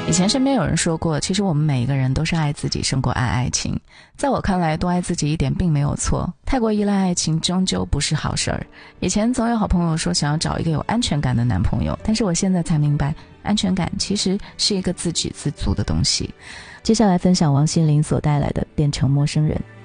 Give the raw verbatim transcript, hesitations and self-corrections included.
以前身边有人说过，其实我们每一个人都是爱自己胜过爱爱情。在我看来，多爱自己一点并没有错，太过依赖爱情终究不是好事儿。以前总有好朋友说想要找一个有安全感的男朋友，但是我现在才明白，安全感其实是一个自给自足的东西。接下来分享王心凌所带来的《变成陌生人》。